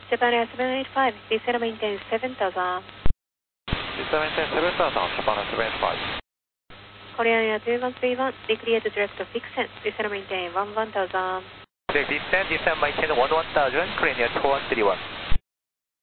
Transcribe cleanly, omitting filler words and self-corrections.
Japan Air 785, descend maintain 7000. Descend maintain 7000, Japan Air 785. Korean Air 2131, decrease direct fixed, descend maintain 1000. Descend maintain 1000, Korean Air 2131.